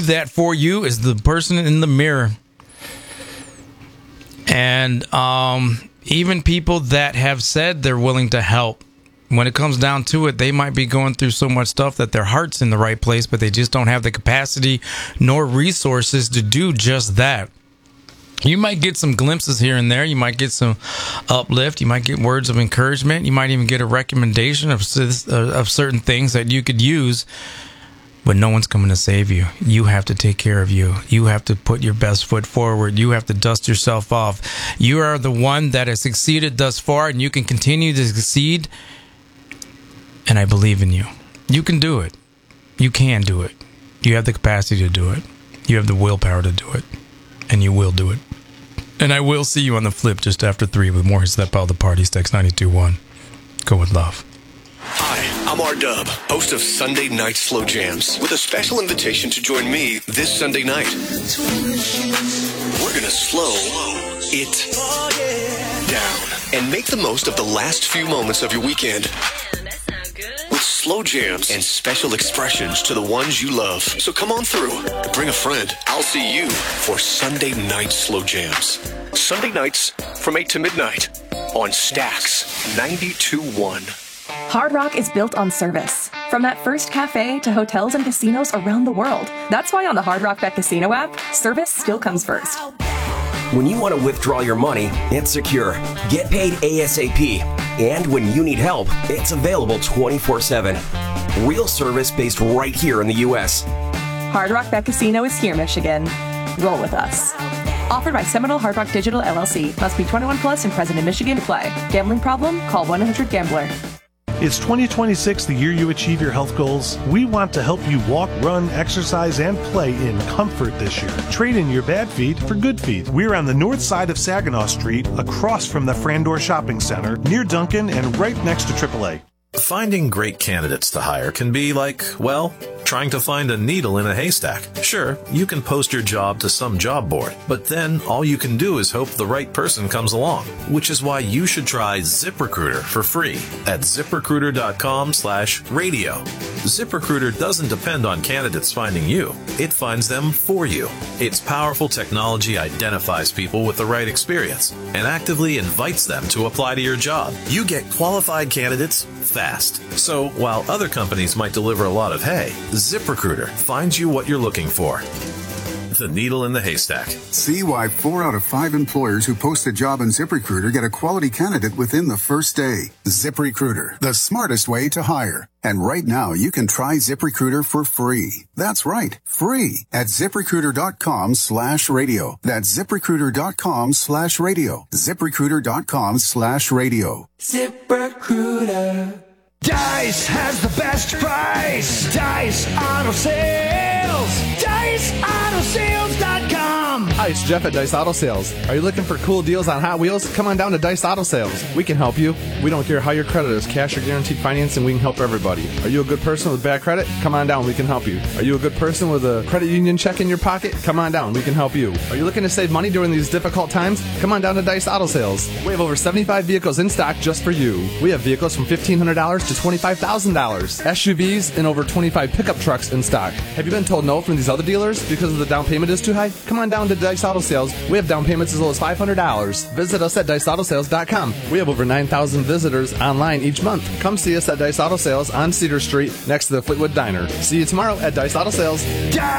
that for you is the person in the mirror. And even people that have said they're willing to help, when it comes down to it, they might be going through so much stuff that their heart's in the right place, but they just don't have the capacity nor resources to do just that. You might get some glimpses here and there. You might get some uplift. You might get words of encouragement. You might even get a recommendation of certain things that you could use, but no one's coming to save you. You have to take care of you. You have to put your best foot forward. You have to dust yourself off. You are the one that has succeeded thus far, and you can continue to succeed. And I believe in you. You can do it. You can do it. You have the capacity to do it. You have the willpower to do it. And you will do it. And I will see you on the flip just after 3 with more Hits That Power the Party. Text 92.1. Go with love. Hi, I'm R-Dub, host of Sunday Night Slow Jams, with a special invitation to join me this Sunday night. We're going to slow it down and make the most of the last few moments of your weekend. With slow jams and special expressions to the ones you love. So come on through. Bring a friend. I'll see you for Sunday Night Slow Jams. Sunday nights from 8 to midnight on Stax 92.1. Hard Rock is built on service. From that first cafe to hotels and casinos around the world. That's why on the Hard Rock Bet Casino app, service still comes first. When you want to withdraw your money, it's secure. Get paid ASAP. And when you need help, it's available 24/7. Real service based right here in the U.S. Hard Rock Bet Casino is here, Michigan. Roll with us. Offered by Seminole Hard Rock Digital LLC. Must be 21 plus and present in Michigan to play. Gambling problem? Call 1-800-GAMBLER. Is 2026 the year you achieve your health goals? We want to help you walk, run, exercise, and play in comfort this year. Trade in your bad feet for good feet. We're on the north side of Saginaw Street, across from the Frandor Shopping Center, near Duncan and right next to AAA. Finding great candidates to hire can be like, well, trying to find a needle in a haystack. Sure, you can post your job to some job board, but then all you can do is hope the right person comes along, which is why you should try ZipRecruiter for free at ZipRecruiter.com/radio. ZipRecruiter doesn't depend on candidates finding you. It finds them for you. Its powerful technology identifies people with the right experience and actively invites them to apply to your job. You get qualified candidates fast. So while other companies might deliver a lot of hay, ZipRecruiter finds you what you're looking for. The needle in the haystack. See why 4 out of 5 employers who post a job in ZipRecruiter get a quality candidate within the first day. ZipRecruiter, the smartest way to hire. And right now, you can try ZipRecruiter for free. That's right, free at ZipRecruiter.com/radio. That's ZipRecruiter.com/radio. ZipRecruiter.com/radio. ZipRecruiter. Dice has the best price. Dice Auto Sales. DiceAutoSales.com. Hi, it's Jeff at Dice Auto Sales. Are you looking for cool deals on Hot Wheels? Come on down to Dice Auto Sales. We can help you. We don't care how your credit is, cash or guaranteed financing, we can help everybody. Are you a good person with bad credit? Come on down, we can help you. Are you a good person with a credit union check in your pocket? Come on down, we can help you. Are you looking to save money during these difficult times? Come on down to Dice Auto Sales. We have over 75 vehicles in stock just for you. We have vehicles from $1,500 to $25,000. SUVs and over 25 pickup trucks in stock. Have you been told no from these other dealers because the down payment is too high? Come on down to Dice Auto Sales. We have down payments as low as $500. Visit us at DiceAutoSales.com. We have over 9,000 visitors online each month. Come see us at Dice Auto Sales on Cedar Street next to the Fleetwood Diner. See you tomorrow at Dice Auto Sales.